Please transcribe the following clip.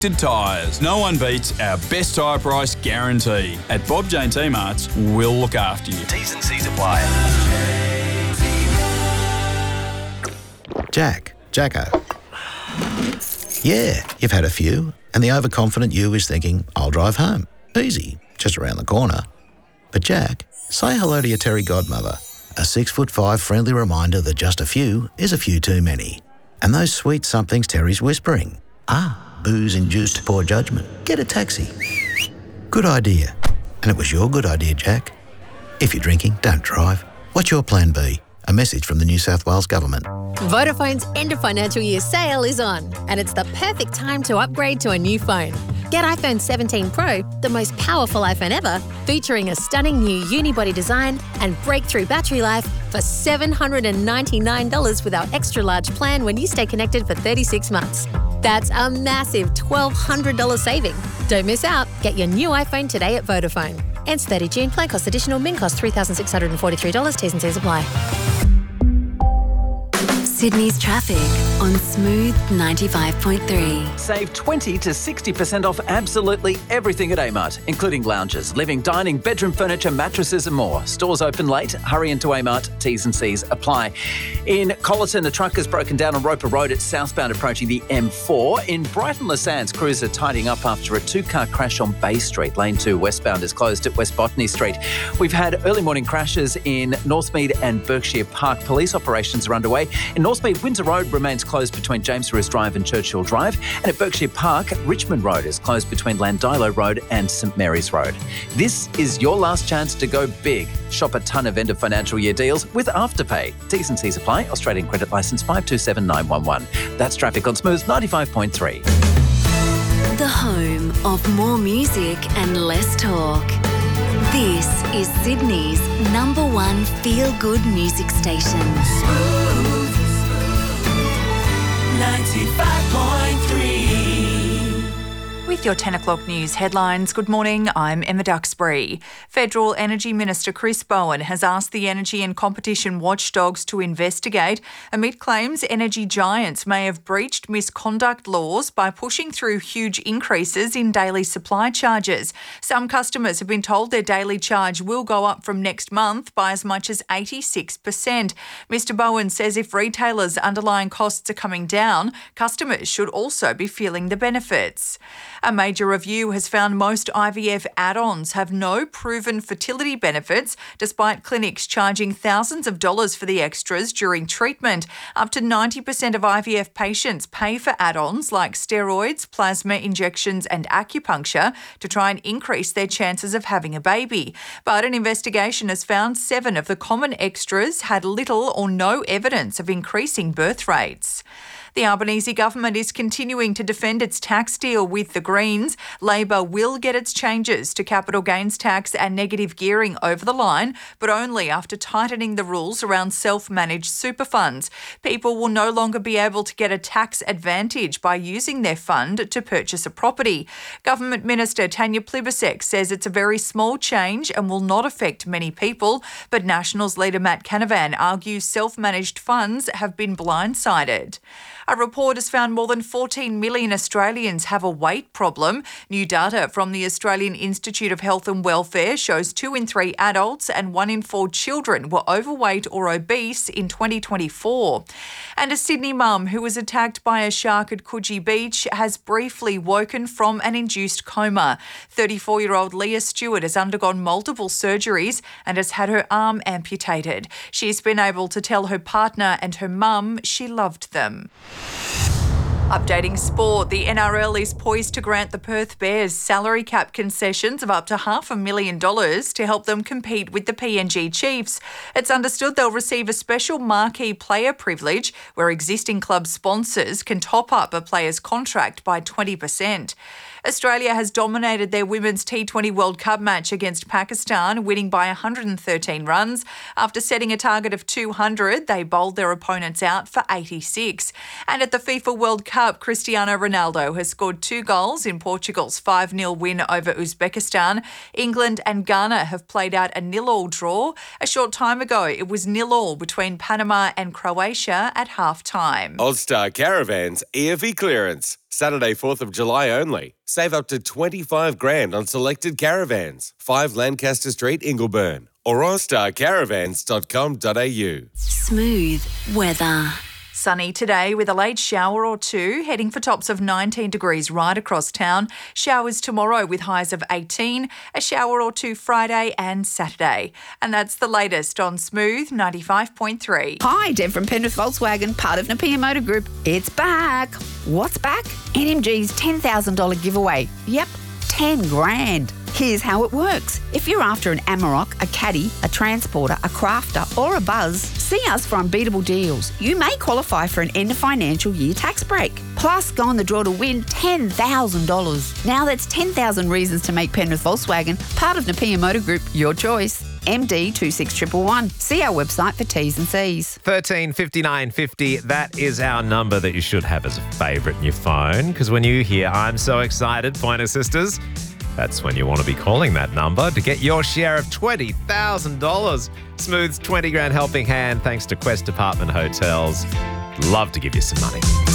Tyres. No one beats our best tyre price guarantee. At Bob Jane T-Marts, we'll look after you. T's and C's apply. Jacko. Yeah, you've had a few, and the overconfident you is thinking, I'll drive home. Easy, just around the corner. But Jack, say hello to your Terry godmother. A 6'5" friendly reminder that just a few is a few too many. And those sweet somethings Terry's whispering. Booze-induced poor judgment. Get a taxi. Good idea. And it was your good idea, Jack. If you're drinking, don't drive. What's your plan B? A message from the New South Wales Government. Vodafone's end of financial year sale is on, and it's the perfect time to upgrade to a new phone. Get iPhone 17 Pro, the most powerful iPhone ever, featuring a stunning new unibody design and breakthrough battery life for $799 with our extra large plan when you stay connected for 36 months. That's a massive $1,200 saving. Don't miss out. Get your new iPhone today at Vodafone. Ends 30 June. Plan cost additional. Min cost $3,643. T's and C's apply. Sydney's traffic on Smooth 95.3. Save 20 to 60% off absolutely everything at Amart, including lounges, living, dining, bedroom furniture, mattresses and more. Stores open late. Hurry into Amart. T's and C's apply. In Collerton, a truck has broken down on Roper Road. It's southbound approaching the M4. In Brighton Le Sands, crews are tidying up after a two-car crash on Bay Street. Lane 2 westbound is closed at West Botany Street. We've had early morning crashes in Northmead and Berkshire Park. Police operations are underway. In Northmead, Windsor Road remains closed between James Roos Drive and Churchill Drive. And at Berkshire Park, Richmond Road is closed between Landilo Road and St Mary's Road. This is your last chance to go big. Shop a ton of end of financial year deals with Afterpay. T's and C's apply. Australian credit licence 527911. That's traffic on Smooth 95.3. The home of more music and less talk. This is Sydney's number one feel-good music station. Smooth 95.3. With your 10 o'clock news headlines, good morning, I'm Emma Duxbury. Federal Energy Minister Chris Bowen has asked the Energy and Competition Watchdogs to investigate amid claims energy giants may have breached misconduct laws by pushing through huge increases in daily supply charges. Some customers have been told their daily charge will go up from next month by as much as 86%. Mr Bowen says if retailers' underlying costs are coming down, customers should also be feeling the benefits. A major review has found most IVF add-ons have no proven fertility benefits, despite clinics charging thousands of dollars for the extras during treatment. Up to 90% of IVF patients pay for add-ons like steroids, plasma injections and acupuncture to try and increase their chances of having a baby. But an investigation has found 7 of the common extras had little or no evidence of increasing birth rates. The Albanese government is continuing to defend its tax deal with the Greens. Labor will get its changes to capital gains tax and negative gearing over the line, but only after tightening the rules around self-managed super funds. People will no longer be able to get a tax advantage by using their fund to purchase a property. Government Minister Tanya Plibersek says it's a very small change and will not affect many people, but Nationals leader Matt Canavan argues self-managed funds have been blindsided. A report has found more than 14 million Australians have a weight problem. New data from the Australian Institute of Health and Welfare shows 2 in 3 adults and 1 in 4 children were overweight or obese in 2024. And a Sydney mum who was attacked by a shark at Coogee Beach has briefly woken from an induced coma. 34-year-old Leah Stewart has undergone multiple surgeries and has had her arm amputated. She's been able to tell her partner and her mum she loved them. Updating sport, the NRL is poised to grant the Perth Bears salary cap concessions of up to $500,000 to help them compete with the PNG Chiefs. It's understood they'll receive a special marquee player privilege where existing club sponsors can top up a player's contract by 20%. Australia has dominated their Women's T20 World Cup match against Pakistan, winning by 113 runs. After setting a target of 200, they bowled their opponents out for 86. And at the FIFA World Cup, Cup, Cristiano Ronaldo has scored 2 goals in Portugal's 5-0 win over Uzbekistan. England and Ghana have played out a 0-0 draw. A short time ago, it was 0-0 between Panama and Croatia at half-time. Allstar Caravans EFE clearance. Saturday, 4th of July only. Save up to $25,000 on selected caravans. 5 Lancaster Street, Ingleburn. Or allstarcaravans.com.au. Smooth weather. Sunny today with a late shower or two, heading for tops of 19 degrees right across town. Showers tomorrow with highs of 18, a shower or two Friday and Saturday. And that's the latest on Smooth 95.3. Hi, Deb from Penrith Volkswagen, part of Napier Motor Group. It's back. What's back? NMG's $10,000 giveaway. Yep, $10,000. Here's how it works. If you're after an Amarok, a Caddy, a Transporter, a Crafter or a Buzz, see us for unbeatable deals. You may qualify for an end of financial year tax break. Plus, go on the draw to win $10,000. Now that's 10,000 reasons to make Penrith Volkswagen part of Napier Motor Group your choice. MD 26111. See our website for T's and C's. 135950, that is our number that you should have as a favourite in your phone, because when you hear I'm so excited, Pointer Sisters, that's when you want to be calling that number to get your share of $20,000. Smooth's $20,000 helping hand thanks to Quest Apartment Hotels. Love to give you some money.